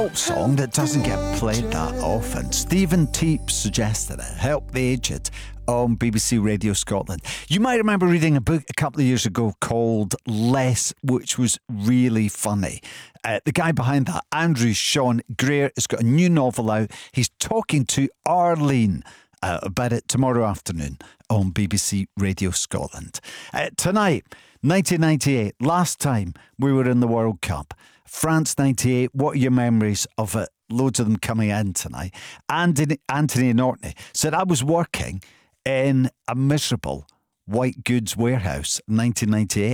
Pop song that doesn't get played that often. Stephen Teep suggested it. Help the Aged on BBC Radio Scotland. You might remember reading a book a couple of years ago called Less, which was really funny. The guy behind that, Andrew Sean Greer, has got a new novel out. He's talking to Arlene about it tomorrow afternoon on BBC Radio Scotland. Tonight, 1998, last time we were in the World Cup. France 98, what are your memories of it? Loads of them coming in tonight. Anthony Nortney said, I was working in a miserable white goods warehouse in 1998.